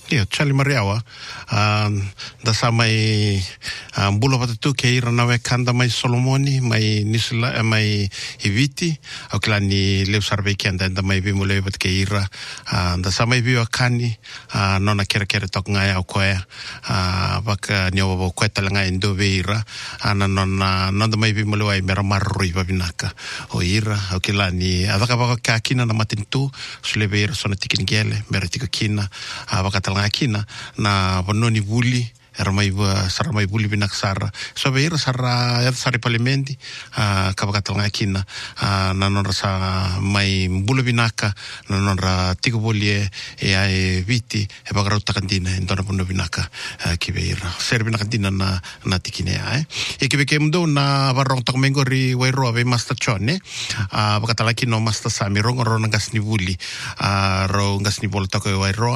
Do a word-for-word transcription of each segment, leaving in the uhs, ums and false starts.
Ia, Charlie Mariawa, um, da sa mai um, bula patatu ke ira nawe kanda mai Solomoni, mai Nisila, eh, mai Hiviti, au kila ni leu sarve kianda da mai bimu leu pat ke ira, uh, da sa mai biwa kani, uh, nona kere kere tok ngai au koea, uh, baka nyawa bo koe talanga indo ve ira, ana nona, nona mai bimu leu ai mera marrui babinaka, o ira, au kila ni, adaka baka ka kina na matintu, sule ve ira sona tikin gele, mera tika kina, uh, baka talanga kina na vanoni vuli era mai sara mai vuli binak sara so beira sara ya sara parlamenti a kabakatalanga kina na nonra sa mai bulu binaka na nonra tigo bolie e ai viti e bagarau takandina ndona puno binaka ki beira ser binaka dina na na tikine ai e ki beke mdo na barong tak mengori wairo ave master chone a bakatala kino master sami rongo ronga ngasni vuli a ro ngasni bol tako wairo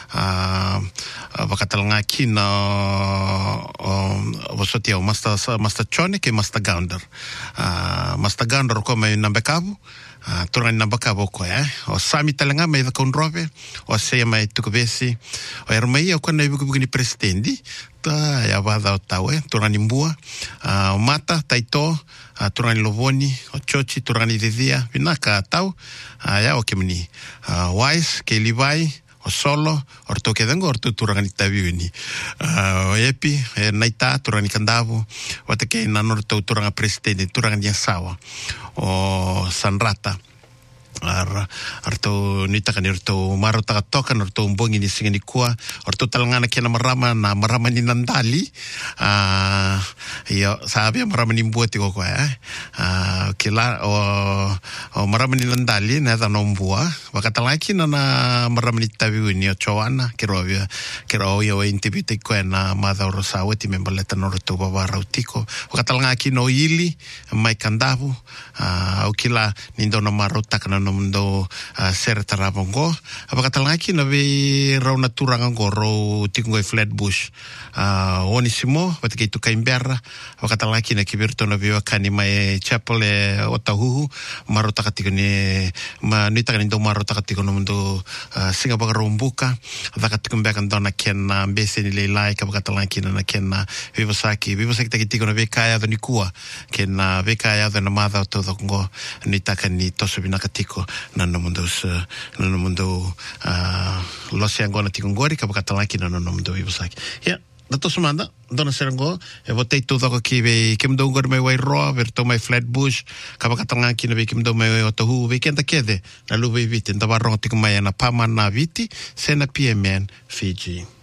a bakatala kina um vosotia master master chone ke master gounder uh, master gounder ko mai nambekabu uh, turani nambekabu ko eh o sami talanga mai da konrove o se mai tukubesi o ermai ko na ibu ni presidenti ta ya vada tawe turani mbua uh, mata taito uh, turani lovoni o chochi turani dedia vinaka tau uh, ya o kemni uh, wise ke livai o solo orto ke dengo orto turangani tabiuni o epi e naita turangani kandavu wate ke na norto turanga presidente turangani sawa o sanrata ar arto nita kan orto maro taka toka orto mbongi ni singani kua orto talangana kena marama na marama ni nandali a yo sabe marama ni mbuati ko ko eh a kila o o marama ni nandali na da nombua wakatalaki na marama ni tabiu ni choana kero kero yo intibite ko na mada rosa weti membaleta norto baba rautiko wakatalanga kino ili mai kandavu a o kila ni ndona marota kana mundo uh, ser tarabongo apakatalanga kina ve rauna turanga ngoro tikungo Flatbush uh, onisimo batike tu kaimberra apakatalanga kina kibirto na viwa kani mai chapel e otahuhu marota katikoni ma nita kani ndo marota katikono mundo uh, singa bagarombuka vakatikumbe kandona kena mbese ni leilai apakatalanga kina na kena vivosaki vivosaki takitikono vekaya do nikua kena vekaya do na mada todo ngo nita kani tosubina katiko na no mundo na no mundo uh, losi angona tikongori kabakatalaki na no mundo vivosaki ya dato sumanda dona serango e votei tudo ko ki ve kimdo ngor mai wai ro verto mai Flatbush kabakatalaki na ve kimdo mai otohu ve kenta kede na lu ve viti nda barong tikomai na pama na viti sena P M N Fiji.